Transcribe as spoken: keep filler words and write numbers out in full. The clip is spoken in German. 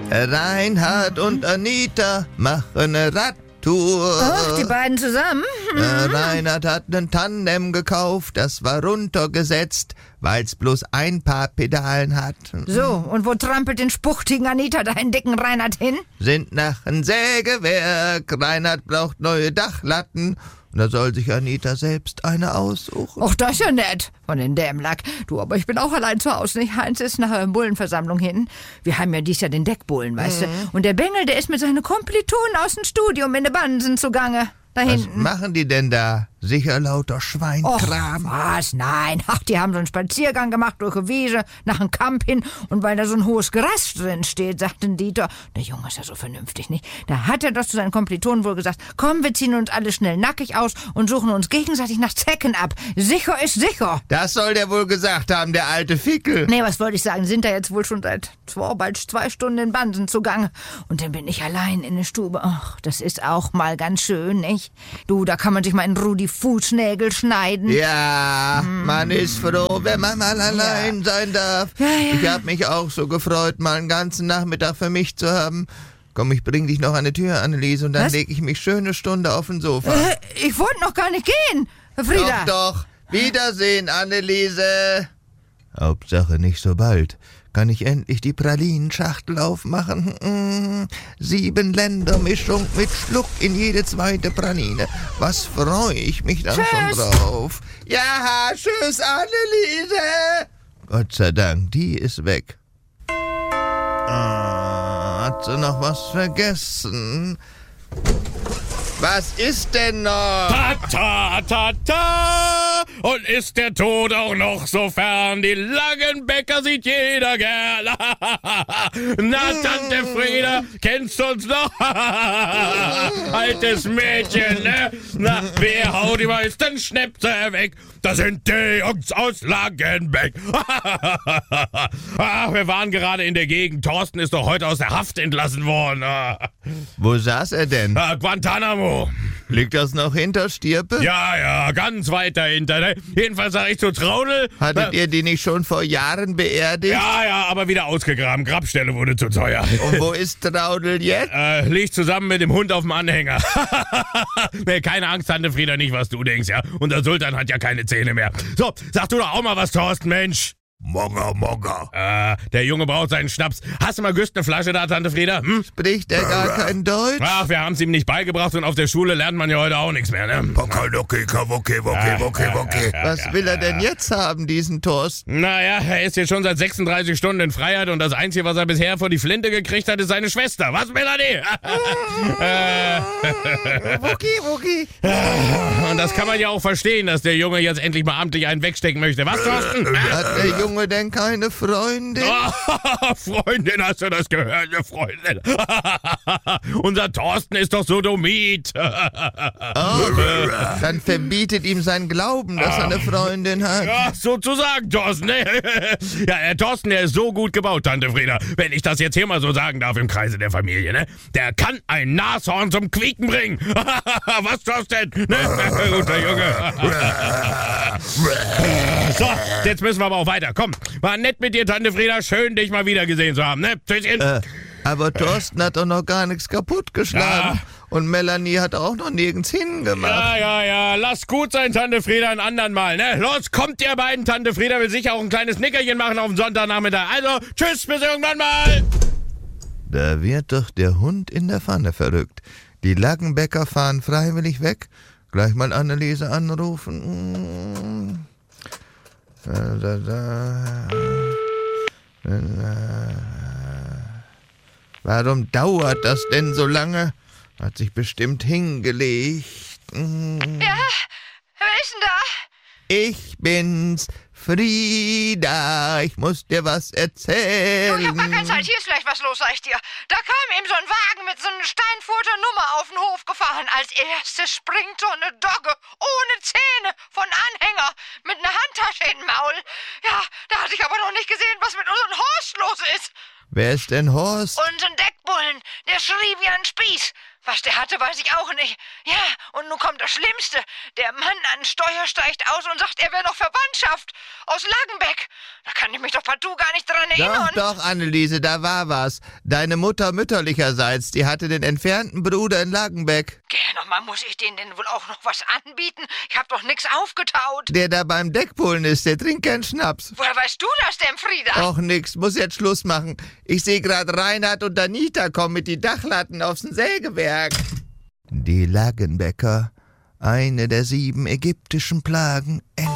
Reinhard und Anita machen eine Radtour. Ach, die beiden zusammen? Äh, Reinhard hat einen Tandem gekauft, das war runtergesetzt, weil's bloß ein paar Pedalen hat. So, und wo trampelt den spuchtigen Anita deinen dicken Reinhard hin? Sind nach ein Sägewerk. Reinhard braucht neue Dachlatten. Und da soll sich Anita selbst eine aussuchen. Ach, das ist ja nett von den Dämlack. Du, aber ich bin auch allein zu Hause, nicht? Heinz ist nach der Bullenversammlung hin. Wir haben ja dies Jahr den Deckbullen, weißt mhm. du. Und der Bengel, der ist mit seinen Kommilitonen aus dem Studium in der Bansen zugange. Da Was hinten. machen die denn da? Sicher lauter Schweinkram. Och, was? Nein. Ach, die haben so einen Spaziergang gemacht durch die Wiese, nach einem Kamp hin. Und weil da so ein hohes Gras drin steht, sagten Dieter, der Junge ist ja so vernünftig, nicht? Da hat er doch zu seinen Kommilitonen wohl gesagt, komm, wir ziehen uns alle schnell nackig aus und suchen uns gegenseitig nach Zecken ab. Sicher ist sicher. Das soll der wohl gesagt haben, der alte Fickel. Nee, was wollte ich sagen? Sind da jetzt wohl schon seit zwei, bald zwei Stunden in Bansen zugange. Und dann bin ich allein in der Stube. Ach, das ist auch mal ganz schön, nicht? Du, da kann man sich mal in Ruhe die Fußnägel schneiden. Ja, mm. man ist froh, wenn man mal allein ja. sein darf. Ja, ja. Ich hab mich auch so gefreut, mal einen ganzen Nachmittag für mich zu haben. Komm, ich bring dich noch an die Tür, Anneliese, und dann Was? leg ich mich schöne Stunde auf den Sofa. Äh, ich wollte noch gar nicht gehen, Frieda. Doch, doch. Wiedersehen, Anneliese. Hauptsache nicht so bald. Kann ich endlich die Pralinenschachtel aufmachen? Mmh, sieben Ländermischung mit Schluck in jede zweite Praline. Was freue ich mich dann Tschüss. schon drauf. Ja, tschüss, Anneliese. Gott sei Dank, die ist weg. Ah, hat sie noch was vergessen? Was ist denn noch? Ta, ta, ta, ta! Und ist der Tod auch noch so fern? Die Langenbecker sieht jeder gern. Na, Tante Frieda, kennst du uns noch? Altes Mädchen, ne? Na, wer haut die meisten Schnäpse weg? Das sind die Jungs aus Langenbeck. Ach, wir waren gerade in der Gegend. Thorsten ist doch heute aus der Haft entlassen worden. Wo saß er denn? Ah, Guantanamo. Liegt das noch hinter Stirpe? Ja, ja, ganz weit dahinter. Ne? Jedenfalls sage ich zu Traudel. Hattet na, ihr die nicht schon vor Jahren beerdigt? Ja, ja, aber wieder ausgegraben. Grabstelle wurde zu teuer. Und wo ist Traudel jetzt? Äh, liegt zusammen mit dem Hund auf dem Anhänger. Nee, keine Angst, Tante Frieda, nicht, was du denkst, ja. Und der Sultan hat ja keine Zähne mehr. So, sag du doch auch mal was, Thorsten, Mensch. Mogger, Mogger. Äh, der Junge braucht seinen Schnaps. Hast du mal Güst eine Flasche da, Tante Frieda? Hm? Spricht er gar kein Deutsch? Ach, wir haben es ihm nicht beigebracht und auf der Schule lernt man ja heute auch nichts mehr, ne? Pokaloki, kawoki, woki, woki, woki. Was will er denn jetzt haben, diesen Thorsten? Naja, er ist jetzt schon seit sechsunddreißig Stunden in Freiheit und das Einzige, was er bisher vor die Flinte gekriegt hat, ist seine Schwester. Was, Melanie? Woki, woki. Und das kann man ja auch verstehen, dass der Junge jetzt endlich mal amtlich einen wegstecken möchte. Was, Thorsten? Hat der Junge denn keine Freundin? Oh, Freundin, hast du das gehört, eine Freundin? Unser Thorsten ist doch Sodomit. Oh, dann verbietet ihm sein Glauben, dass er eine Freundin hat. Ja, sozusagen, Thorsten. Ja, der Thorsten, der ist so gut gebaut, Tante Frieda. Wenn ich das jetzt hier mal so sagen darf im Kreise der Familie, ne? Der kann ein Nashorn zum Quieken bringen. Was, Thorsten? Ne? Guter Junge. So, jetzt müssen wir aber auch weiter. Komm, war nett mit dir, Tante Frieda. Schön, dich mal wieder gesehen zu haben, ne? Tschüsschen. Äh, aber Thorsten hat doch noch gar nichts kaputt geschlagen. Ja. Und Melanie hat auch noch nirgends hingemacht. Ja, ja, ja. Lass gut sein, Tante Frieda, ein andern Mal, ne? Los, kommt ihr beiden. Tante Frieda will sicher auch ein kleines Nickerchen machen auf den Sonntagnachmittag. Also, tschüss, bis irgendwann mal. Da wird doch der Hund in der Pfanne verrückt. Die Langenbecker fahren freiwillig weg. Gleich mal Anneliese anrufen. Da, da, da. Warum dauert das denn so lange? Hat sich bestimmt hingelegt. Ja, wer ist denn da? Ich bin's, Frieda. Ich muss dir was erzählen. Du, ich hab gar keine Zeit. Hier ist vielleicht was los, sag ich dir. Da kam eben so ein Wagen mit so einer Steinfurter Nummer auf den Hof gefahren. Als erstes springt so eine Dogge ohne Zähne von Anhänger mit einer Handtasche im Maul. Ja, da hatte ich aber noch nicht gesehen, was mit unserem Horst los ist. Wer ist denn Horst? Unseren Deckbullen, der schrie wie ein Spieß. Was der hatte, weiß ich auch nicht. Ja, und nun kommt das Schlimmste. Der Mann an Steuer steigt aus und sagt, er wäre noch Verwandtschaft aus Langenbeck. Da kann ich mich doch partout gar nicht dran erinnern. Doch, doch, Anneliese, da war was. Deine Mutter mütterlicherseits, die hatte den entfernten Bruder in Langenbeck. Geh, nochmal, muss ich denen denn wohl auch noch was anbieten? Ich hab doch nix aufgetaut. Der da beim Deckpullen ist, der trinkt keinen Schnaps. Woher weißt du das denn, Frieda? Och, nix, muss jetzt Schluss machen. Ich sehe gerade Reinhard und Anita kommen mit die Dachlatten aufs Sägewerk. Die Langenbecker, eine der sieben ägyptischen Plagen, endet.